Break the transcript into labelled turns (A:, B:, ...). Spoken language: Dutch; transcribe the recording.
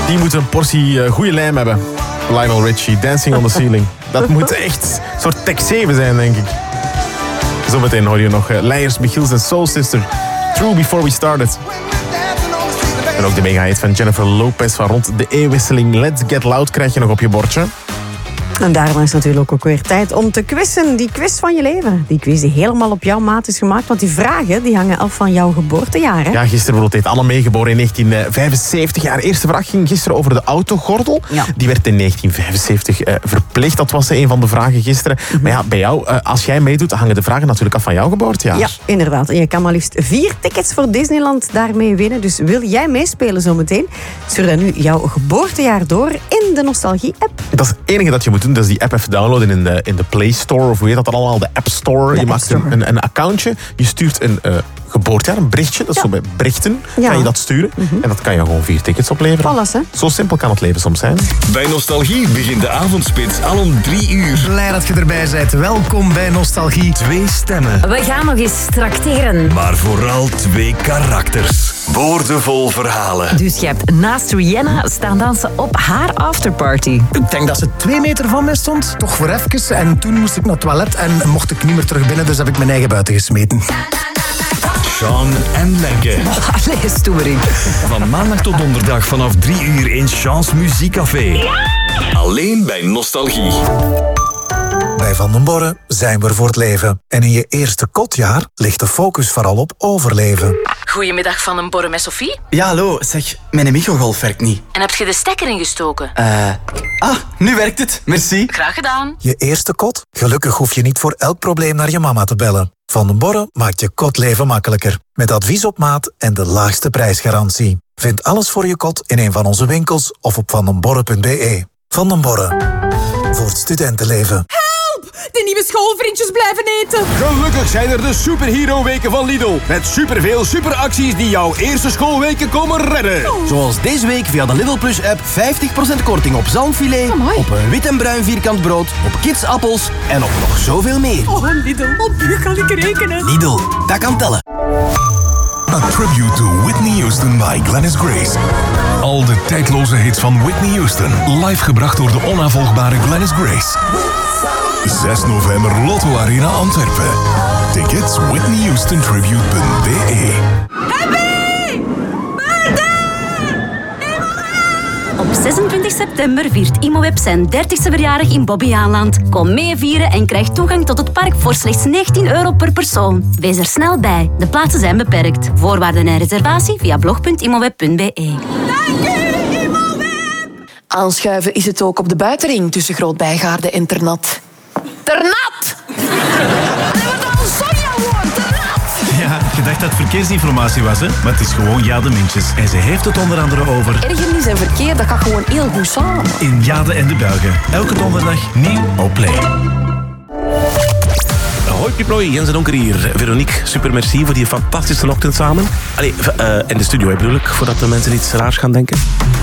A: Die moet een portie goede lijm hebben. Lionel Richie, Dancing on the Ceiling. Dat moet echt een soort Tech 7 zijn, denk ik. Zometeen hoor je nog Leijers, Michiels en Soul Sister. True Before We Started. En ook de mega-hit van Jennifer Lopez van rond de E-wisseling Let's Get Loud krijg je nog op je bordje.
B: En daarna is natuurlijk ook weer tijd om te quizzen. Die quiz van je leven. Die quiz die helemaal op jouw maat is gemaakt. Want die vragen die hangen af van jouw geboortejaar. Hè?
A: Ja, gisteren bijvoorbeeld heeft Anne meegeboren in 1975. Haar eerste vraag ging gisteren over de autogordel.
B: Ja.
A: Die werd in 1975 verplicht. Dat was een van de vragen gisteren. Maar ja, bij jou, als jij meedoet, hangen de vragen natuurlijk af van jouw geboortejaar.
B: Ja, inderdaad. En je kan maar liefst 4 tickets voor Disneyland daarmee winnen. Dus wil jij meespelen zometeen? Stuur dan nu jouw geboortejaar door in de Nostalgie-app.
A: Dat is het enige dat je moet doen. Dat is die app even downloaden in de Play Store. Of hoe heet dat dan allemaal? De App Store. Je maakt een accountje. Je stuurt een geboortejaar, een berichtje. Dat is zo bij berichten.
B: Ja.
A: Kan je dat sturen. En dat kan je gewoon 4 tickets opleveren.
B: Alles, hè?
A: Zo simpel kan het leven soms zijn.
C: Bij Nostalgie begint de avondspits al om 3 uur.
D: Blij dat je erbij bent. Welkom bij Nostalgie.
C: 2 stemmen,
E: We gaan nog eens trakteren.
C: maar vooral 2 karakters. Boordevol verhalen.
E: Dus je hebt naast Rihanna staan dansen op haar afterparty.
D: Ik denk dat ze 2 meter van mij stond. Toch voor even. En toen moest ik naar het toilet en mocht ik niet meer terug binnen. Dus heb ik mijn eigen buiten gesmeten.
C: Sean en Lenke.
E: Allee, stoemerie.
C: Van maandag tot donderdag vanaf 3 uur in Sean's Muziekcafé. Alleen bij Nostalgie.
F: Bij Van den Borre zijn we er voor het leven. En in je eerste kotjaar ligt de focus vooral op overleven.
G: Goedemiddag Van den Borre met Sophie.
H: Ja, hallo. Zeg, mijn microgolf werkt niet.
G: En heb je de stekker ingestoken?
H: Nu werkt het. Merci.
G: Graag gedaan.
F: Je eerste kot? Gelukkig hoef je niet voor elk probleem naar je mama te bellen. Van den Borre maakt je kotleven makkelijker. Met advies op maat en de laagste prijsgarantie. Vind alles voor je kot in een van onze winkels of op vandenborre.be. Van den Borre. Voor het studentenleven.
I: De nieuwe schoolvriendjes blijven eten.
J: Gelukkig zijn er de Superhero-weken van Lidl. Met superveel superacties die jouw eerste schoolweken komen redden. Zoals deze week via de Lidl Plus-app 50% korting op zalmfilet, op een wit en bruin vierkant brood, op kidsappels en op nog zoveel meer.
I: Oh, Lidl, op u kan ik rekenen.
J: Lidl, dat kan tellen.
K: A tribute to Whitney Houston by Glennis Grace. Al de tijdloze hits van Whitney Houston. Live gebracht door de onafvolgbare Glennis Grace. 6 november Lotto Arena Antwerpen. Tickets whitneyhoustontribute.be.
E: Op 26 september viert Imoweb zijn 30e verjaardag in Bobbejaanland. Kom mee vieren en krijg toegang tot het park voor slechts €19 per persoon. Wees er snel bij. De plaatsen zijn beperkt. Voorwaarden en reservatie via blog.imoweb.be.
G: Aanschuiven is het ook op de buitenring tussen Groot-Bijgaarde en Ternat. Ternat!
L: Ja, je dacht dat het verkeersinformatie was, hè? Maar het is gewoon Jade Mintjes. En ze heeft het onder andere over...
G: Ergernis en verkeer, dat gaat gewoon heel goed samen.
L: In Jade en de Belgen. Elke donderdag nieuw op Play.
M: Hoi Piplooi, Jens en Donker hier. Veronique, super merci voor die fantastische ochtend samen. Allee, in de studio bedoel ik, voordat de mensen iets raars gaan denken.